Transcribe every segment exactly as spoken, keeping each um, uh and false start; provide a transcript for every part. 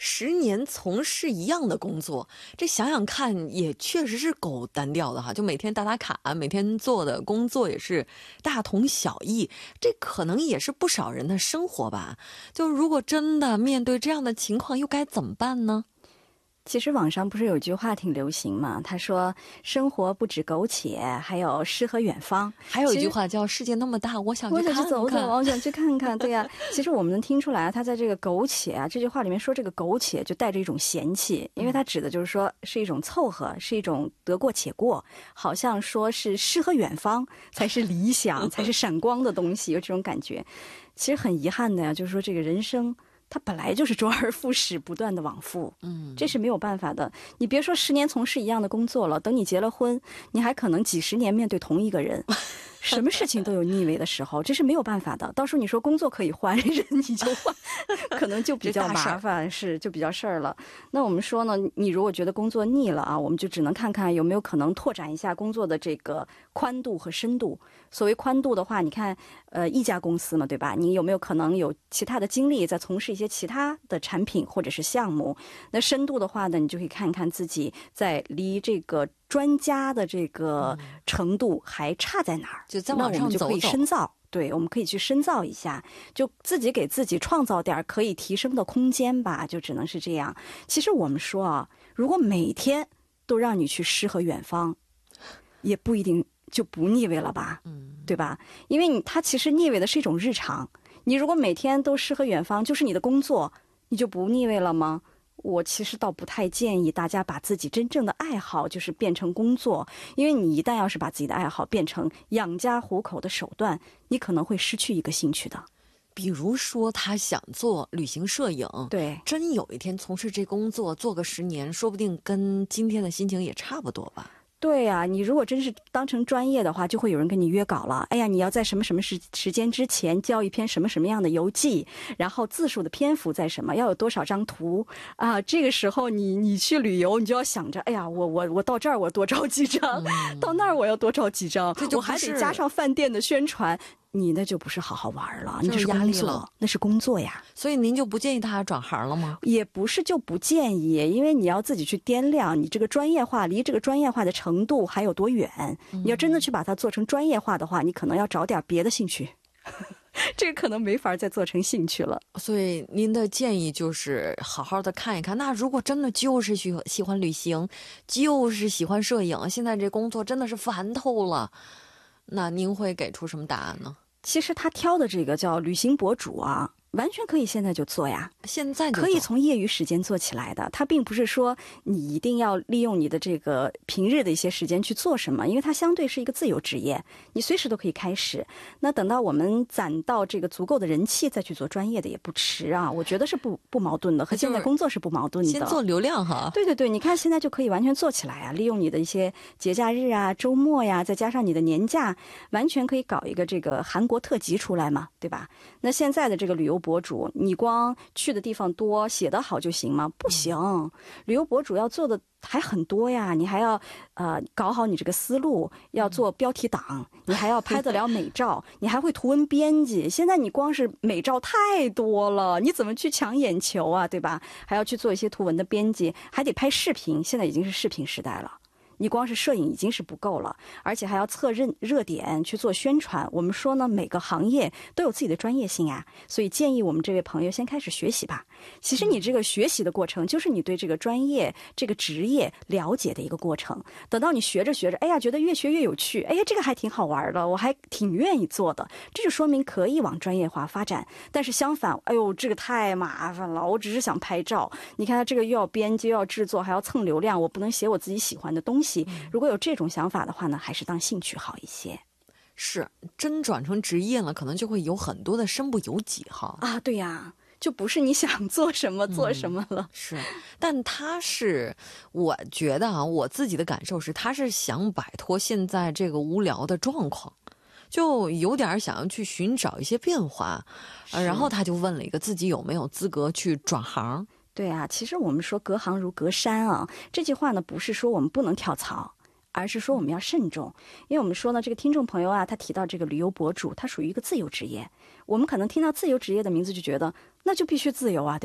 十年从事一样的工作，这想想看也确实是够单调的哈，就每天打打卡，每天做的工作也是大同小异，这可能也是不少人的生活吧。就如果真的面对这样的情况，又该怎么办呢？ 其实网上不是有句话挺流行嘛，他说生活不止苟且，还有诗和远方。 还有一句话叫世界那么大，我想去看看， 我想去走走，我想去看看。对呀、啊，其实我们能听出来，他在这个苟且啊这句话里面说这个苟且就带着一种嫌弃，因为他指的就是说是一种凑合，是一种得过且过，好像说是诗和远方才是理想，才是闪光的东西，有这种感觉。其实很遗憾的呀，就是说这个人生它本来就是周而复始，不断的往复，嗯，这是没有办法的。你别说十年从事一样的工作了，等你结了婚，你还可能几十年面对同一个人，什么事情都有腻味的时候，这是没有办法的。到时候你说工作可以换，人你就换，可能就比较麻烦，是就比较事儿了。那我们说呢，你如果觉得工作腻了啊，我们就只能看看有没有可能拓展一下工作的这个宽度和深度。所谓宽度的话，你看，呃，一家公司嘛，对吧？你有没有可能有其他的经历，在从事一些其他的产品或者是项目？那深度的话呢，你就可以看看自己在离这个专家的这个程度还差在哪儿， 就再往上走走， 那我们就可以深造。对，我们可以去深造一下，就自己给自己创造点可以提升的空间吧，就只能是这样。其实我们说啊，如果每天都让你去诗和远方，也不一定就不腻味了吧，嗯，对吧？因为你它其实腻味的是一种日常。你如果每天都诗和远方，就是你的工作，你就不腻味了吗？我其实倒不太建议大家把自己真正的爱好就是变成工作，因为你一旦要是把自己的爱好变成养家糊口的手段，你可能会失去一个兴趣的。 比如说他想做旅行摄影， 对， 真有一天从事这工作做个十年，说不定跟今天的心情也差不多吧。 对呀、啊，你如果真是当成专业的话，就会有人跟你约稿了。哎呀，你要在什么什么时时间之前交一篇什么什么样的游记，然后字数的篇幅在什么，要有多少张图啊？这个时候你你去旅游，你就要想着，哎呀，我我我到这儿我多照几张，嗯、到那儿我要多照几张，我还得加上饭店的宣传。你那就不是好好玩了，你这是工作，那是工作呀。 所以您就不建议他转行了吗？ 也不是就不建议，因为你要自己去掂量你这个专业化离这个专业化的程度还有多远。嗯、你要真的去把它做成专业化的话，你可能要找点别的兴趣。这个可能没法再做成兴趣了。 所以您的建议就是好好的看一看，那如果真的就是喜喜欢旅行，就是喜欢摄影，现在这工作真的是烦透了，那您会给出什么答案呢？ 其实他挑的这个叫旅行博主啊，完全可以现在就做呀， 现在就可以从业余时间做起来的。它并不是说你一定要利用你的这个平日的一些时间去做什么，因为它相对是一个自由职业，你随时都可以开始。那等到我们攒到这个足够的人气再去做专业的也不迟啊，我觉得是不不矛盾的，和现在工作是不矛盾的。 先做流量哈。 对对对，你看现在就可以完全做起来啊，利用你的一些节假日啊、周末呀，再加上你的年假，完全可以搞一个这个韩国特辑出来嘛，对吧？那现在的这个旅游博主，你光去的地方多，写得好就行吗？不行，嗯、旅游博主要做的还很多呀，你还要呃搞好你这个思路，要做标题党，你还要拍得了美照，你还会图文编辑。现在你光是美照太多了，你怎么去抢眼球啊，对吧？还要去做一些图文的编辑，还得拍视频，现在已经是视频时代了。你光是摄影已经是不够了，而且还要测热热点去做宣传。我们说呢，每个行业都有自己的专业性啊，所以建议我们这位朋友先开始学习吧。其实你这个学习的过程，就是你对这个专业、这个职业了解的一个过程。等到你学着学着，哎呀，觉得越学越有趣，哎呀，这个还挺好玩的，我还挺愿意做的，这就说明可以往专业化发展。但是相反，哎呦，这个太麻烦了，我只是想拍照，你看他这个又要编辑又要制作，还要蹭流量，我不能写我自己喜欢的东西。如果有这种想法的话呢，还是当兴趣好一些。 是，真转成职业了，可能就会有很多的身不由己哈。 啊，对呀，就不是你想做什么做什么了。 嗯、是，但他是，我觉得啊，我自己的感受是，他是想摆脱现在这个无聊的状况，就有点想要去寻找一些变化，呃、然后他就问了一个自己有没有资格去转行。 对啊，其实我们说隔行如隔山啊，这句话呢不是说我们不能跳槽，而是说我们要慎重。因为我们说呢，这个听众朋友啊，他提到这个旅游博主，他属于一个自由职业。我们可能听到自由职业的名字就觉得那就必须自由啊，对吧？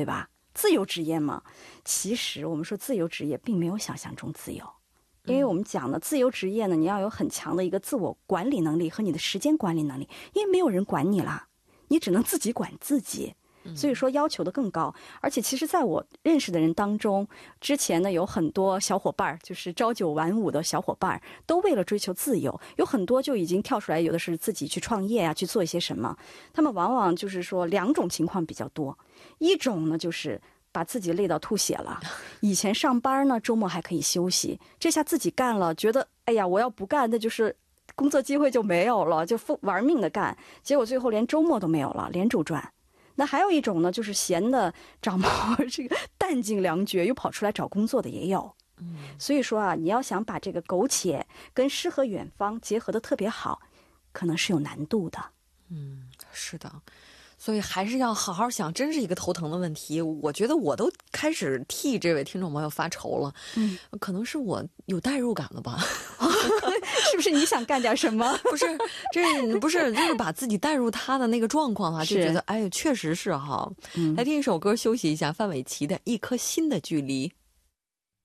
自由职业吗？其实我们说自由职业并没有想象中自由，因为我们讲的自由职业呢，你要有很强的一个自我管理能力和你的时间管理能力，因为没有人管你啦，你只能自己管自己。所以说要求的更高，而且其实在我认识的人当中，之前呢有很多小伙伴，就是朝九晚五的小伙伴，都为了追求自由，有很多就已经跳出来，有的是自己去创业啊，去做一些什么。他们往往就是说两种情况比较多，一种呢就是把自己累到吐血了，以前上班呢周末还可以休息，这下自己干了，觉得哎呀我要不干那就是工作机会就没有了，就玩命的干，结果最后连周末都没有了，连轴转。那还有一种呢，就是闲的长毛，这个弹尽粮绝，又跑出来找工作的也有。嗯，所以说啊，你要想把这个苟且跟诗和远方结合的特别好，可能是有难度的。 嗯，是的。所以还是要好好想，真是一个头疼的问题。我觉得我都开始替这位听众朋友发愁了，嗯，可能是我有代入感了吧？ 是不是你想干点什么？ 不是，这不是就是把自己带入他的那个状况啊，就觉得哎，确实是哈。嗯、来听一首歌休息一下，范玮琪的《一颗心的距离》。